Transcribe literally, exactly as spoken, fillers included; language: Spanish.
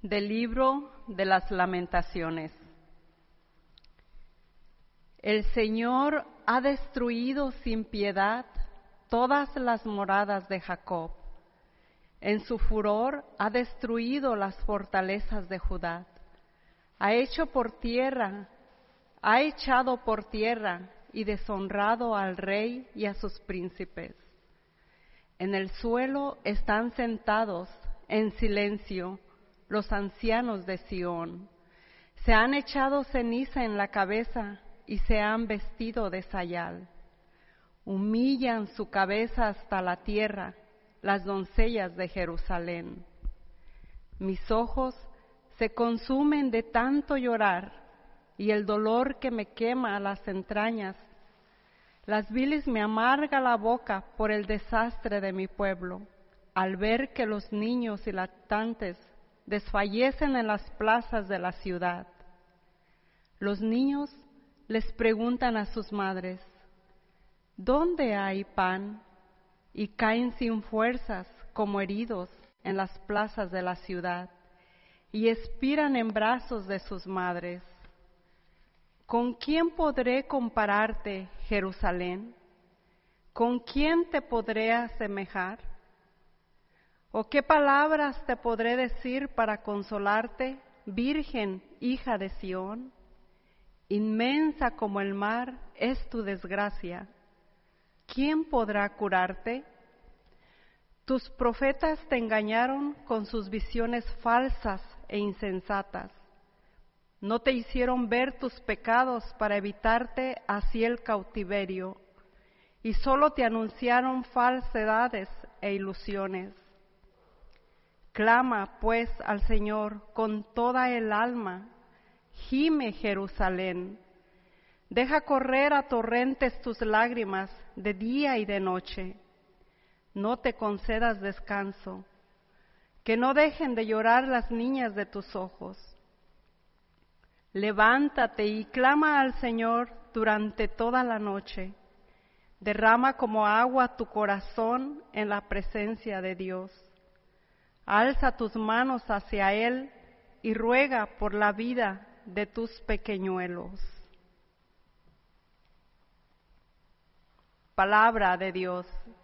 Del libro de las Lamentaciones. El Señor ha destruido sin piedad todas las moradas de Jacob. En su furor ha destruido las fortalezas de Judá. Ha hecho por tierra, ha echado por tierra y deshonrado al rey y a sus príncipes. En el suelo están sentados en silencio los ancianos de Sión. Se han echado ceniza en la cabeza y se han vestido de sayal. Humillan su cabeza hasta la tierra las doncellas de Jerusalén. Mis ojos se consumen de tanto llorar y el dolor que me quema las entrañas. Las bilis me amarga la boca por el desastre de mi pueblo, al ver que los niños y lactantes desfallecen en las plazas de la ciudad. Los niños les preguntan a sus madres, ¿dónde hay pan? Y caen sin fuerzas como heridos en las plazas de la ciudad y expiran en brazos de sus madres. ¿Con quién podré compararte, Jerusalén? ¿Con quién te podré asemejar? ¿O qué palabras te podré decir para consolarte, Virgen, hija de Sión? Inmensa como el mar es tu desgracia. ¿Quién podrá curarte? Tus profetas te engañaron con sus visiones falsas e insensatas. No te hicieron ver tus pecados para evitarte así el cautiverio, y solo te anunciaron falsedades e ilusiones. Clama, pues, al Señor con toda el alma. Gime, Jerusalén. Deja correr a torrentes tus lágrimas de día y de noche. No te concedas descanso. Que no dejen de llorar las niñas de tus ojos. Levántate y clama al Señor durante toda la noche. Derrama como agua tu corazón en la presencia de Dios. Alza tus manos hacia Él y ruega por la vida de tus pequeñuelos. Palabra de Dios.